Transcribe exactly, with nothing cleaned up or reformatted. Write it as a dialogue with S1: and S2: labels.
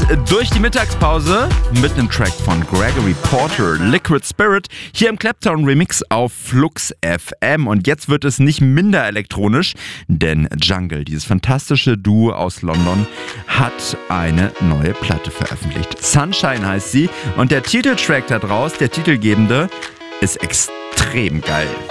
S1: durch die Mittagspause mit einem Track von Gregory Porter, Liquid Spirit, hier im Clapton Remix auf Flux F M. Und jetzt wird es nicht minder elektronisch, denn Jungle, dieses fantastische Duo aus London, hat eine neue Platte veröffentlicht. Sunshine heißt sie und der Titeltrack da draus, der titelgebende, ist extrem geil.